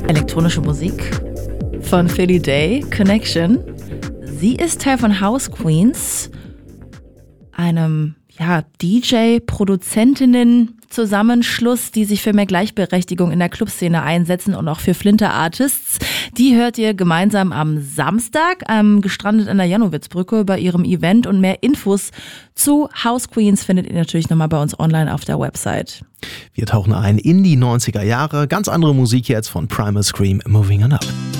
Elektronische Musik von Philly Day, Connection. Sie ist Teil von House Queens, einem DJ-Produzentinnen-Zusammenschluss, die sich für mehr Gleichberechtigung in der Clubszene einsetzen und auch für Flinter Artists. Die hört ihr gemeinsam am Samstag, gestrandet an der Janowitzbrücke bei ihrem Event. Und mehr Infos zu House Queens findet ihr natürlich nochmal bei uns online auf der Website. Wir tauchen ein in die 90er Jahre. Ganz andere Musik jetzt von Primal Scream, Moving On Up.